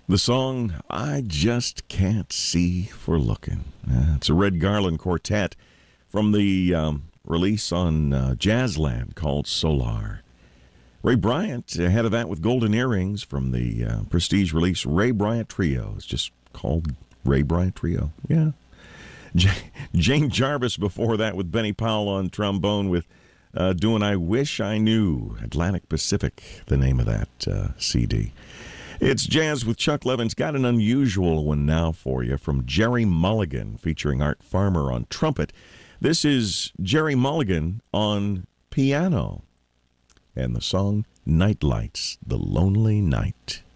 The song, I Just Can't See for Looking. It's a Red Garland quartet from the release on Jazzland called Solar. Ray Bryant ahead of that with Golden Earrings from the Prestige release Ray Bryant Trio. It's just called Ray Bryant Trio. Yeah. Jane Jarvis before that with Benny Powell on trombone with doing I Wish I Knew. Atlantic Pacific, the name of that CD. It's Jazz with Chuck Levin's got an unusual one now for you from Jerry Mulligan featuring Art Farmer on trumpet. This is Jerry Mulligan on piano and the song Night Lights, The Lonely Night.